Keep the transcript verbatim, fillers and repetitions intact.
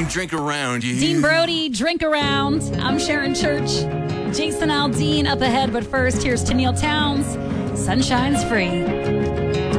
drink around. You Dean Brody, Drink Around. I'm Sharon Church. Jason Aldean up ahead, but first, here's Tennille Townes. Sunshine's Free.